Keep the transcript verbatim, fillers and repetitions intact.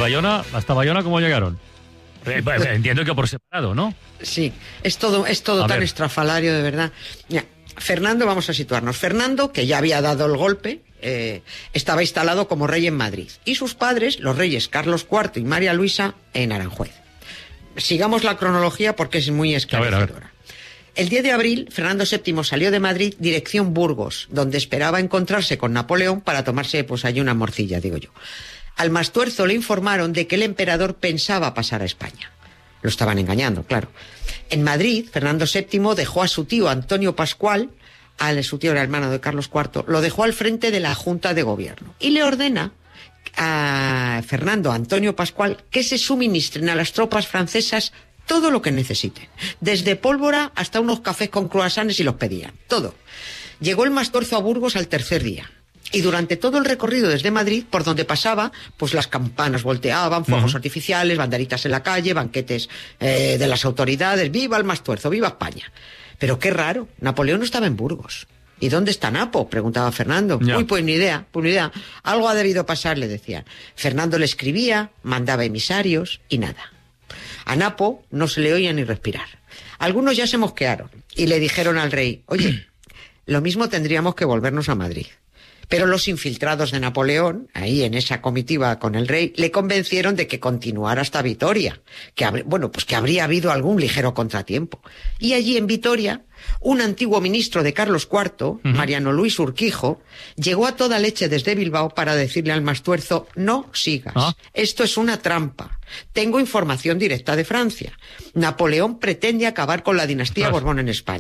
Bayona, hasta Bayona, ¿cómo llegaron? Eh, entiendo que por separado, ¿no? Sí, es todo, es todo tan estrafalario, de verdad. Ya, Fernando, vamos a situarnos. Fernando, que ya había dado el golpe, eh, estaba instalado como rey en Madrid. Y sus padres, los reyes Carlos cuarto y María Luisa, en Aranjuez. Sigamos la cronología porque es muy esclarecedora. A ver, a ver. El diez de abril, Fernando séptimo salió de Madrid, dirección Burgos, donde esperaba encontrarse con Napoleón para tomarse, pues, allí una morcilla, digo yo. Al Mastuerzo le informaron de que el emperador pensaba pasar a España. Lo estaban engañando, claro. En Madrid, Fernando séptimo dejó a su tío Antonio Pascual, a su tío era hermano de Carlos cuarto, lo dejó al frente de la Junta de Gobierno y le ordena a Fernando Antonio Pascual que se suministren a las tropas francesas todo lo que necesiten, desde pólvora hasta unos cafés con croissants, y los pedían, todo. Llegó el Mastuerzo a Burgos al tercer día. Y durante todo el recorrido desde Madrid, por donde pasaba, pues las campanas volteaban, fuegos uh-huh. artificiales, banderitas en la calle, banquetes eh, de las autoridades. ¡Viva el Mastuerzo! ¡Viva España! Pero qué raro, Napoleón no estaba en Burgos. ¿Y dónde está Napo?, preguntaba Fernando. Yeah. Uy, pues ni idea, pues ni idea. Algo ha debido pasar, le decían. Fernando le escribía, mandaba emisarios y nada. A Napo no se le oía ni respirar. Algunos ya se mosquearon y le dijeron al rey, oye, lo mismo tendríamos que volvernos a Madrid. Pero los infiltrados de Napoleón, ahí en esa comitiva con el rey, le convencieron de que continuara hasta Vitoria, que hab- bueno, pues que habría habido algún ligero contratiempo. Y allí en Vitoria, un antiguo ministro de Carlos cuarto, uh-huh. Mariano Luis Urquijo, llegó a toda leche desde Bilbao para decirle al Mastuerzo, no sigas, ¿Ah? Esto es una trampa. Tengo información directa de Francia. Napoleón pretende acabar con la dinastía Borbón en España.